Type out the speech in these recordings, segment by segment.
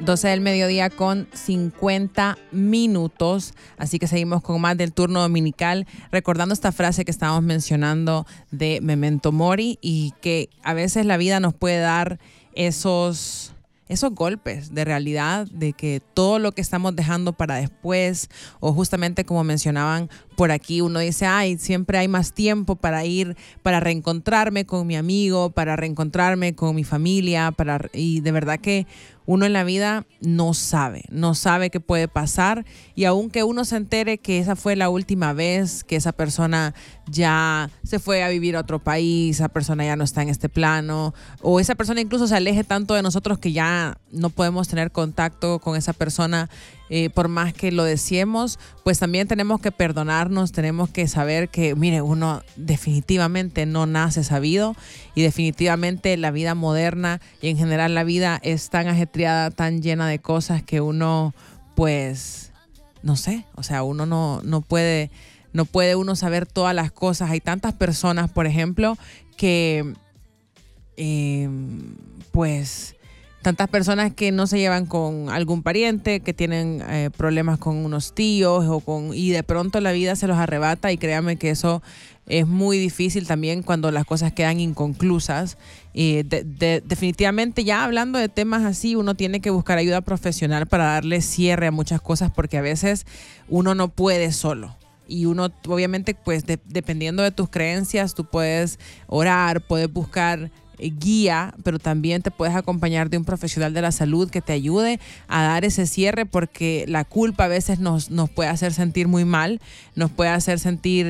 12 del mediodía con 50 minutos. Así que seguimos con más del turno dominical, recordando esta frase que estábamos mencionando de Memento Mori, y que a veces la vida nos puede dar esos golpes de realidad, de que todo lo que estamos dejando para después, o justamente como mencionaban por aquí, uno dice, ay, siempre hay más tiempo para ir, para reencontrarme con mi amigo, para reencontrarme con mi familia, y de verdad que uno en la vida no sabe qué puede pasar, y aunque uno se entere que esa fue la última vez, que esa persona ya se fue a vivir a otro país, esa persona ya no está en este plano, o esa persona incluso se aleje tanto de nosotros que ya no podemos tener contacto con esa persona, por más que lo deseemos, pues también tenemos que perdonarnos, tenemos que saber que, mire, uno definitivamente no nace sabido, y definitivamente la vida moderna y en general la vida es tan ajetreada, tan llena de cosas que uno, pues, no sé, o sea, uno no puede uno saber todas las cosas. Hay tantas personas, por ejemplo, que pues tantas personas que no se llevan con algún pariente, que tienen problemas con unos tíos y de pronto la vida se los arrebata, y créanme que eso es muy difícil también cuando las cosas quedan inconclusas. Definitivamente, ya hablando de temas así, uno tiene que buscar ayuda profesional para darle cierre a muchas cosas, porque a veces uno no puede solo. Y uno, obviamente, pues dependiendo de tus creencias, tú puedes orar, puedes buscar guía, pero también te puedes acompañar de un profesional de la salud que te ayude a dar ese cierre, porque la culpa a veces nos puede hacer sentir muy mal, nos puede hacer sentir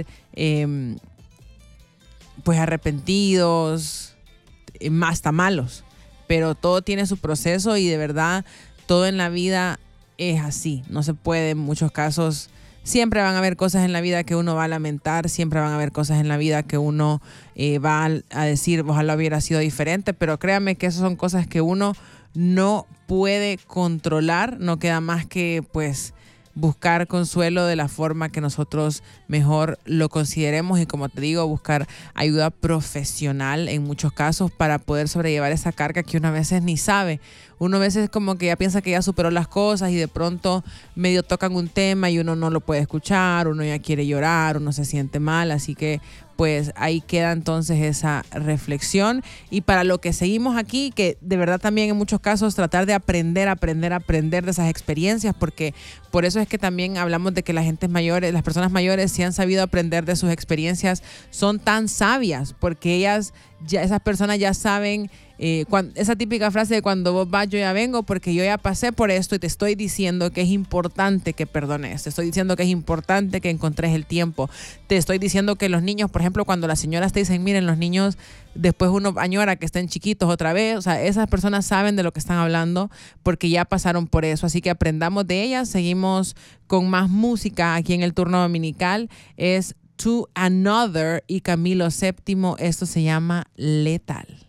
pues arrepentidos, hasta malos, pero todo tiene su proceso, y de verdad todo en la vida es así, no se puede en muchos casos. Siempre van a haber cosas en la vida que uno va a lamentar, siempre van a haber cosas en la vida que uno va a decir, ojalá hubiera sido diferente, pero créanme que esas son cosas que uno no puede controlar. No queda más que, pues, buscar consuelo de la forma que nosotros mejor lo consideremos, y como te digo, buscar ayuda profesional en muchos casos para poder sobrellevar esa carga que uno a veces ni sabe. Uno a veces como que ya piensa que ya superó las cosas, y de pronto medio tocan un tema y uno no lo puede escuchar, uno ya quiere llorar, uno se siente mal, así que pues ahí queda entonces esa reflexión. Y para lo que seguimos aquí, que de verdad también en muchos casos tratar de aprender de esas experiencias, porque por eso es que también hablamos de que las personas mayores, si han sabido aprender de sus experiencias, son tan sabias, porque esas personas ya saben, esa típica frase de cuando vos vas, yo ya vengo, porque yo ya pasé por esto y te estoy diciendo que es importante que perdones, te estoy diciendo que es importante que encontres el tiempo, te estoy diciendo que los niños, por ejemplo, cuando las señoras te dicen, miren, los niños después uno añora que estén chiquitos otra vez, o sea, esas personas saben de lo que están hablando porque ya pasaron por eso, así que aprendamos de ellas. Seguimos con más música aquí en el turno dominical, es To Another y Camilo VII, esto se llama Letal.